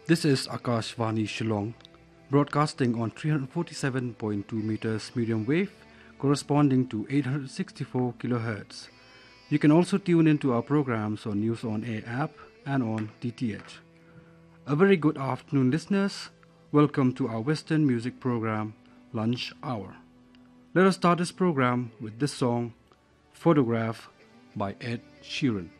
This is Akashvani Shillong, broadcasting on 347.2 meters medium wave, corresponding to 864 kilohertz. You can also tune into our programs on News on Air app and on DTH. A very good afternoon, listeners. Welcome to our Western music program, Lunch Hour. Let us start this program with this song, Photograph by Ed Sheeran.